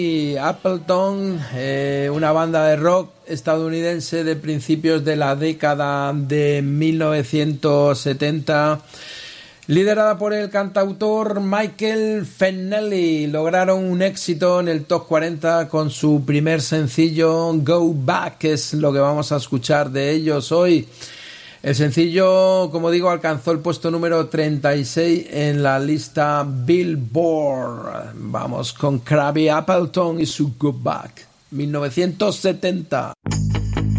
Appleton, una banda de rock estadounidense de principios de la década de 1970, liderada por el cantautor Michael Fennelly. Lograron un éxito en el Top 40 con su primer sencillo Go Back, que es lo que vamos a escuchar de ellos hoy. El sencillo, como digo, alcanzó el puesto número 36 en la lista Billboard. Vamos con Krabby Appleton y su Go Back, 1970.